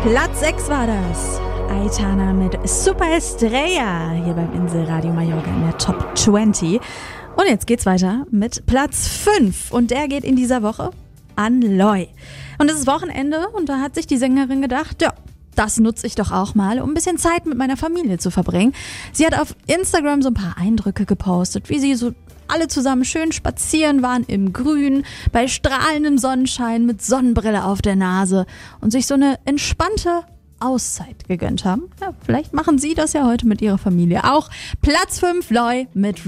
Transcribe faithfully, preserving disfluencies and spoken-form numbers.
Platz sechs war das. Aitana mit Super Estrella hier beim Inselradio Mallorca in der Top zwanzig. Und jetzt geht's weiter mit Platz fünf. Und der geht in dieser Woche an Loi. Und es ist Wochenende und da hat sich die Sängerin gedacht, ja, das nutze ich doch auch mal, um ein bisschen Zeit mit meiner Familie zu verbringen. Sie hat auf Instagram so ein paar Eindrücke gepostet, wie sie so alle zusammen schön spazieren waren im Grün, bei strahlendem Sonnenschein mit Sonnenbrille auf der Nase und sich so eine entspannte Auszeit gegönnt haben. Ja, vielleicht machen Sie das ja heute mit Ihrer Familie auch. Platz fünf, Loi mit